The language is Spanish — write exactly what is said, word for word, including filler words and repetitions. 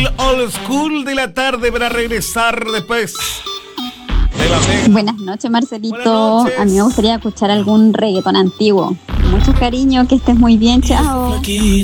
el old school de la tarde para regresar después de la pega. Buenas noches, Marcelito. Buenas noches. A mí me gustaría escuchar algún reggaetón antiguo. Mucho cariño, que estés muy bien, chao.